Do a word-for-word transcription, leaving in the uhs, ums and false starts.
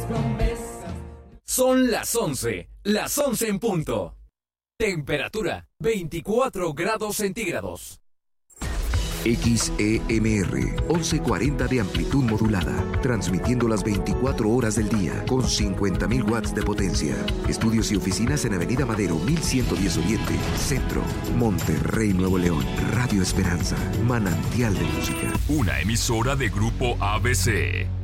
Son las once, las once en punto. Temperatura veinticuatro grados centígrados. X E M R, once cuarenta de amplitud modulada, transmitiendo las veinticuatro horas del día con cincuenta mil watts de potencia. Estudios y oficinas en Avenida Madero mil ciento diez Oriente, Centro, Monterrey, Nuevo León. Radio Esperanza, manantial de música. Una emisora de Grupo A B C.